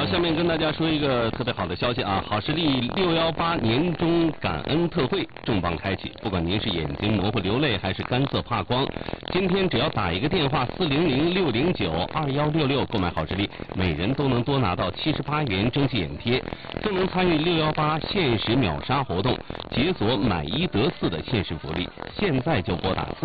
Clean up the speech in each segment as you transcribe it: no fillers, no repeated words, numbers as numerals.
下面跟大家说一个特别好的消息啊，好视力618年终感恩特惠重磅开启。不管您是眼睛模糊流泪还是干涩怕光，今天只要打一个电话400-609-2166购买好视力，每人都能多拿到78元蒸汽眼贴，更能参与618限时秒杀活动，解锁买1得4的限时福利。现在就拨打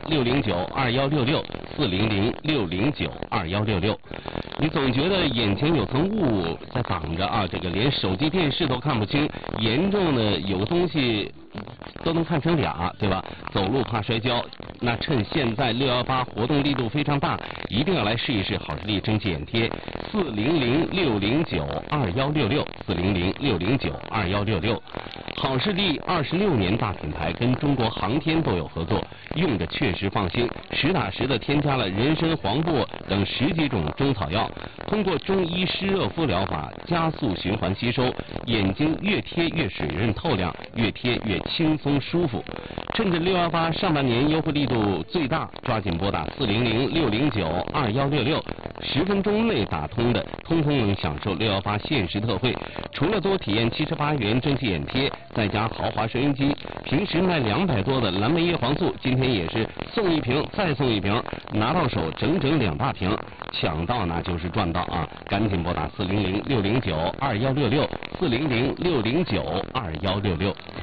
400-609-2166，400-609-2166。你总觉得眼前有层雾在挡着啊，这个连手机电视都看不清，严重的有个东西都能看成俩，对吧？走路怕摔跤，那趁现在618活动力度非常大，一定要来试一试好视力蒸汽眼贴。400-609-2166，400-609-2166。好视力26年大品牌，跟中国航天都有合作，用着确实放心，实打实的添加了人参、黄柏等10几种中草药，通过中医湿热敷疗法加速循环吸收，眼睛越贴越水润透亮，越贴越轻松舒服。趁着618上半年优惠力度最大，抓紧拨打400-609-2166，10分钟内打通的，通通能享受618限时特惠。除了多体验78元蒸汽眼贴，再加豪华收音机，平时卖200多的蓝莓叶黄素，今天也是送一瓶再送一瓶，拿到手整整2大瓶，抢到那就是赚到啊！赶紧拨打400-609-2166，400-609-2166。